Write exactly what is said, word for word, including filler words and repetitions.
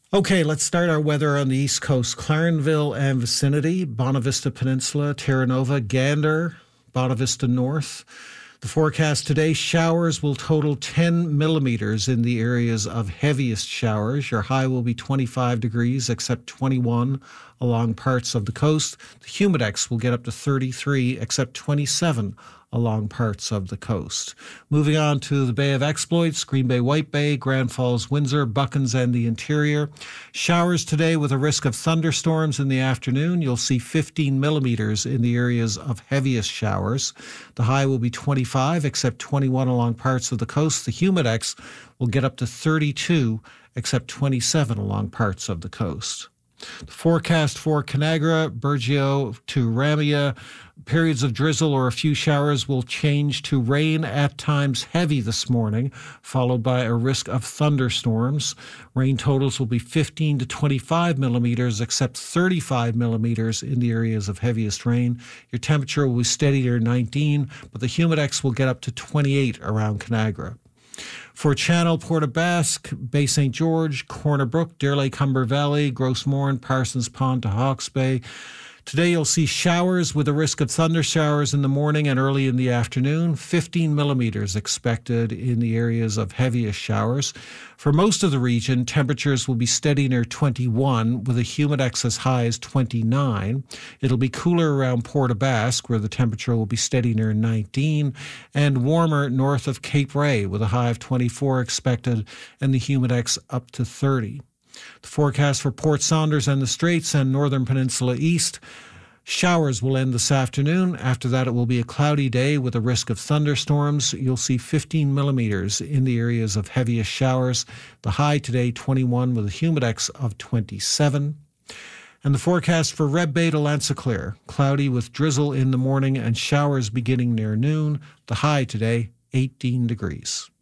Okay, let's start our weather on the East Coast. Clarenville and vicinity, Bonavista Peninsula, Terra Nova, Gander, Bonavista North. The forecast today, showers will total ten millimeters in the areas of heaviest showers. Your high will be twenty-five degrees, except twenty-one along parts of the coast. The humidex will get up to thirty-three, except twenty-seven along parts of the coast. Moving on to the Bay of Exploits, Green Bay, White Bay, Grand Falls, Windsor, Buckens, and the interior. Showers today with a risk of thunderstorms in the afternoon. You'll see fifteen millimeters in the areas of heaviest showers. The high will be twenty-five, except twenty-one along parts of the coast. The humidex will get up to thirty-two, except twenty-seven along parts of the coast. The forecast for Conagra, Burgeo to Ramia, periods of drizzle or a few showers will change to rain, at times heavy this morning, followed by a risk of thunderstorms. Rain totals will be fifteen to twenty-five millimeters, except thirty-five millimeters in the areas of heaviest rain. Your temperature will be steady near nineteen, but the humidex will get up to twenty-eight around Conagra. For Channel, Port aux Basques, Bay Saint George, Corner Brook, Deer Lake, Humber Valley, Gross Mourne, Parsons Pond to Hawke's Bay. Today you'll see showers with a risk of thunder showers in the morning and early in the afternoon. fifteen millimeters expected in the areas of heaviest showers. For most of the region, temperatures will be steady near twenty-one with a humidex as high as twenty-nine. It'll be cooler around Port aux Basques, where the temperature will be steady near nineteen, and warmer north of Cape Ray with a high of twenty-four expected and the humidex up to thirty. The forecast for Port Saunders and the Straits and Northern Peninsula East. Showers will end this afternoon. After that, it will be a cloudy day with a risk of thunderstorms. You'll see fifteen millimeters in the areas of heaviest showers. The high today, twenty-one, with a humidex of twenty-seven. And the forecast for Red Bay to Lanziclere. Cloudy with drizzle in the morning and showers beginning near noon. The high today, eighteen degrees.